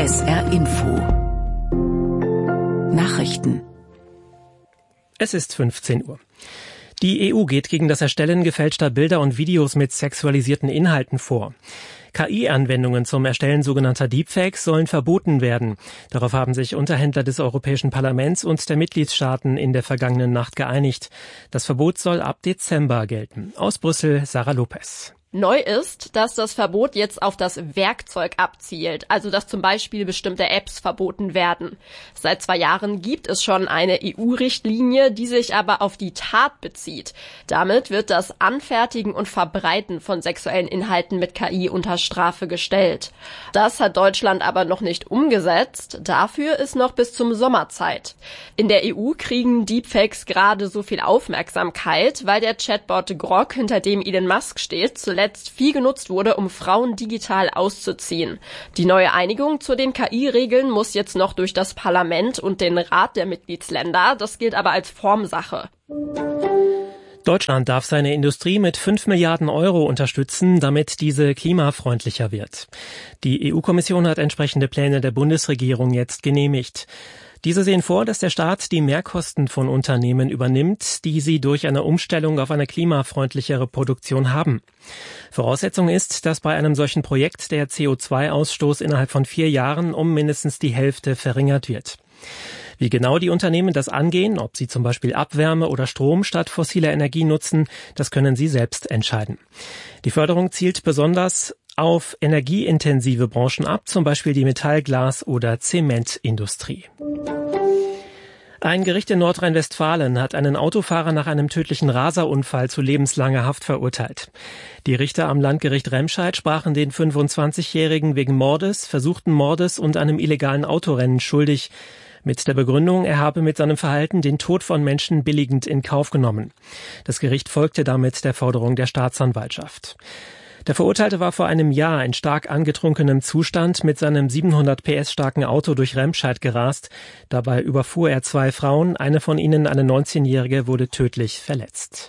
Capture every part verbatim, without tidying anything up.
S R Info Nachrichten. Es ist fünfzehn Uhr. Die E U geht gegen das Erstellen gefälschter Bilder und Videos mit sexualisierten Inhalten vor. K I-Anwendungen zum Erstellen sogenannter Deepfakes sollen verboten werden. Darauf haben sich Unterhändler des Europäischen Parlaments und der Mitgliedstaaten in der vergangenen Nacht geeinigt. Das Verbot soll ab Dezember gelten. Aus Brüssel, Sarah Lopez. Neu ist, dass das Verbot jetzt auf das Werkzeug abzielt, also dass zum Beispiel bestimmte Apps verboten werden. Seit zwei Jahren gibt es schon eine E U-Richtlinie, die sich aber auf die Tat bezieht. Damit wird das Anfertigen und Verbreiten von sexuellen Inhalten mit K I unter Strafe gestellt. Das hat Deutschland aber noch nicht umgesetzt. Dafür ist noch bis zum Sommer Zeit. In der E U kriegen Deepfakes gerade so viel Aufmerksamkeit, weil der Chatbot Grok, hinter dem Elon Musk steht, zuletzt viel genutzt wurde, um Frauen digital auszuziehen. Die neue Einigung zu den K I-Regeln muss jetzt noch durch das Parlament und den Rat der Mitgliedsländer. Das gilt aber als Formsache. Deutschland darf seine Industrie mit fünf Milliarden Euro unterstützen, damit diese klimafreundlicher wird. Die E U-Kommission hat entsprechende Pläne der Bundesregierung jetzt genehmigt. Diese sehen vor, dass der Staat die Mehrkosten von Unternehmen übernimmt, die sie durch eine Umstellung auf eine klimafreundlichere Produktion haben. Voraussetzung ist, dass bei einem solchen Projekt der C O zwei Ausstoß innerhalb von vier Jahren um mindestens die Hälfte verringert wird. Wie genau die Unternehmen das angehen, ob sie zum Beispiel Abwärme oder Strom statt fossiler Energie nutzen, das können sie selbst entscheiden. Die Förderung zielt besonders auf energieintensive Branchen ab, zum Beispiel die Metall-, Glas- oder Zementindustrie. Ein Gericht in Nordrhein-Westfalen hat einen Autofahrer nach einem tödlichen Raserunfall zu lebenslanger Haft verurteilt. Die Richter am Landgericht Remscheid sprachen den fünfundzwanzigjährigen wegen Mordes, versuchten Mordes und einem illegalen Autorennen schuldig, mit der Begründung, er habe mit seinem Verhalten den Tod von Menschen billigend in Kauf genommen. Das Gericht folgte damit der Forderung der Staatsanwaltschaft. Der Verurteilte war vor einem Jahr in stark angetrunkenem Zustand mit seinem siebenhundert P S starken Auto durch Remscheid gerast. Dabei überfuhr er zwei Frauen, eine von ihnen, eine neunzehnjährige, wurde tödlich verletzt.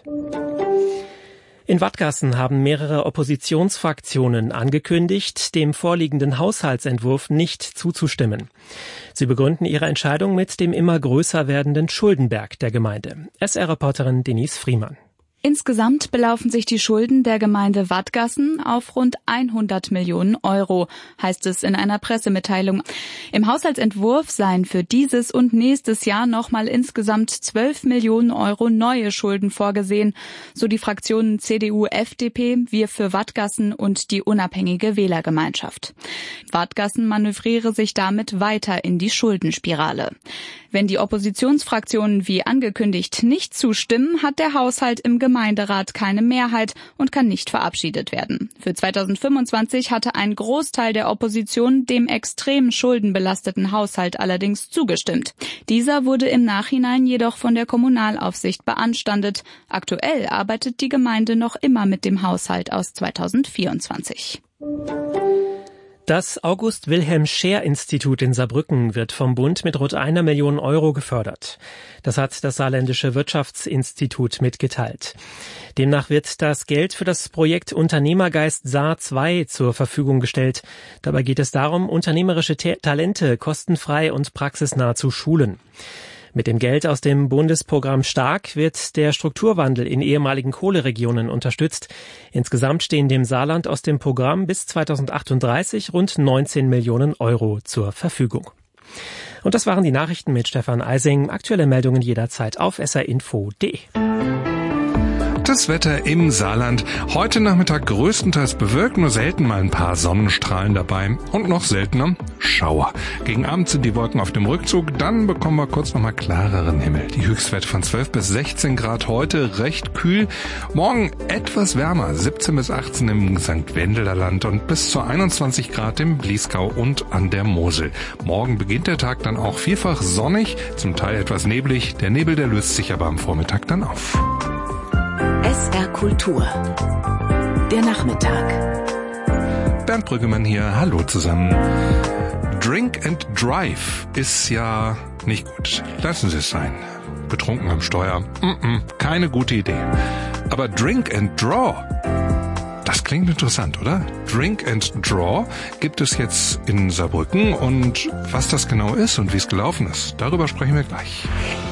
In Wadgassen haben mehrere Oppositionsfraktionen angekündigt, dem vorliegenden Haushaltsentwurf nicht zuzustimmen. Sie begründen ihre Entscheidung mit dem immer größer werdenden Schuldenberg der Gemeinde. S R-Reporterin Denise Friemann. Insgesamt belaufen sich die Schulden der Gemeinde Wadgassen auf rund hundert Millionen Euro, heißt es in einer Pressemitteilung. Im Haushaltsentwurf seien für dieses und nächstes Jahr nochmal insgesamt zwölf Millionen Euro neue Schulden vorgesehen, so die Fraktionen C D U, F D P, Wir für Wadgassen und die unabhängige Wählergemeinschaft. Wadgassen manövriere sich damit weiter in die Schuldenspirale. Wenn die Oppositionsfraktionen wie angekündigt nicht zustimmen, hat der Haushalt im Gemeinderat keine Mehrheit und kann nicht verabschiedet werden. Für zweitausendfünfundzwanzig hatte ein Großteil der Opposition dem extrem schuldenbelasteten Haushalt allerdings zugestimmt. Dieser wurde im Nachhinein jedoch von der Kommunalaufsicht beanstandet. Aktuell arbeitet die Gemeinde noch immer mit dem Haushalt aus zweitausendvierundzwanzig. Das August-Wilhelm-Scheer-Institut in Saarbrücken wird vom Bund mit rund einer Million Euro gefördert. Das hat das Saarländische Wirtschaftsinstitut mitgeteilt. Demnach wird das Geld für das Projekt Unternehmergeist Saar zwei zur Verfügung gestellt. Dabei geht es darum, unternehmerische Ta- Talente kostenfrei und praxisnah zu schulen. Mit dem Geld aus dem Bundesprogramm Stark wird der Strukturwandel in ehemaligen Kohleregionen unterstützt. Insgesamt stehen dem Saarland aus dem Programm bis zweitausendachtunddreißig rund neunzehn Millionen Euro zur Verfügung. Und das waren die Nachrichten mit Stefan Eising. Aktuelle Meldungen jederzeit auf s r info punkt d e. Das Wetter im Saarland. Heute Nachmittag größtenteils bewölkt, nur selten mal ein paar Sonnenstrahlen dabei. Und noch seltener Schauer. Gegen Abend sind die Wolken auf dem Rückzug, dann bekommen wir kurz nochmal klareren Himmel. Die Höchstwerte von zwölf bis sechzehn Grad heute, recht kühl. Morgen etwas wärmer, siebzehn bis achtzehn im Sankt Wendeler Land und bis zu einundzwanzig Grad im Bliesgau und an der Mosel. Morgen beginnt der Tag dann auch vielfach sonnig, zum Teil etwas neblig. Der Nebel, der löst sich aber am Vormittag dann auf. S R Kultur. Der Nachmittag. Bernd Brüggemann hier, hallo zusammen. Drink and Drive ist ja nicht gut. Lassen Sie es sein. Betrunken am Steuer, Mm-mm, keine gute Idee. Aber Drink and Draw, das klingt interessant, oder? Drink and Draw gibt es jetzt in Saarbrücken und was das genau ist und wie es gelaufen ist, darüber sprechen wir gleich.